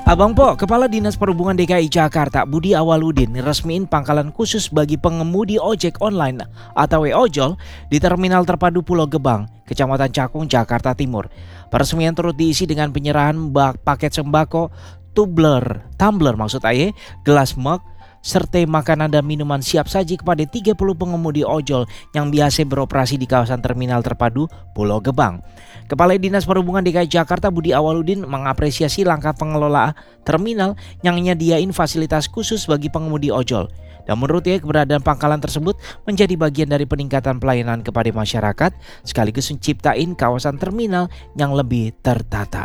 Abang Po, Kepala Dinas Perhubungan DKI Jakarta Budi Awaludin resmiin pangkalan khusus bagi pengemudi ojek online atau e-ojol di Terminal Terpadu Pulau Gebang, Kecamatan Cakung, Jakarta Timur. Peresmian turut diisi dengan penyerahan paket sembako, tumbler maksud aye, gelas mug, serta makanan dan minuman siap saji kepada 30 pengemudi ojol yang biasa beroperasi di kawasan Terminal Terpadu Pulau Gebang. Kepala Dinas Perhubungan DKI Jakarta Budi Awaludin mengapresiasi langkah pengelola terminal yang nyediain fasilitas khusus bagi pengemudi ojol. Dan menurutnya keberadaan pangkalan tersebut menjadi bagian dari peningkatan pelayanan kepada masyarakat sekaligus menciptain kawasan terminal yang lebih tertata.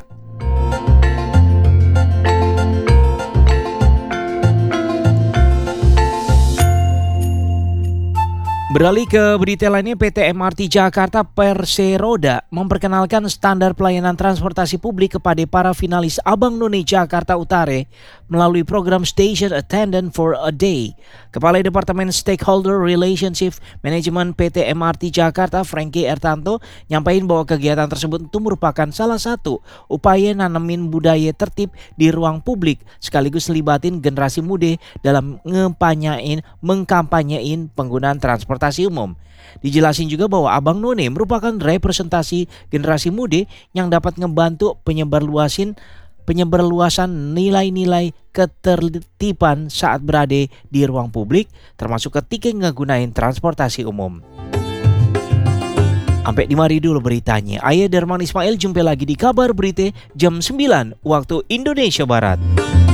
Beralih ke berita lainnya, PT MRT Jakarta Perseroda memperkenalkan standar pelayanan transportasi publik kepada para finalis Abang None Jakarta Utara melalui program Station Attendant for a Day. Kepala Departemen Stakeholder Relationship Management PT MRT Jakarta, Frankie Ertanto, nyampaikan bahwa kegiatan tersebut itu merupakan salah satu upaya nanemin budaya tertib di ruang publik sekaligus libatin generasi muda dalam mengkampanyein penggunaan transportasi umum. Dijelasin juga bahwa Abang None merupakan representasi generasi muda yang dapat ngebantu penyebarluasan nilai-nilai ketertiban saat berada di ruang publik, termasuk ketika ngegunain transportasi umum. Sampai di mari dulu beritanya. Ayah Darman Ismail, jumpa lagi di kabar berita jam 9 waktu Indonesia Barat.